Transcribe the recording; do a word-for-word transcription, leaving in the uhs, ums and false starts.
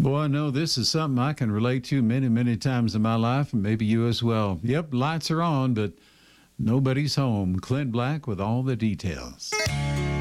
Boy, I know this is something I can relate to many, many times in my life, and maybe you as well. Yep, lights are on, but nobody's home. Clint Black with all the details.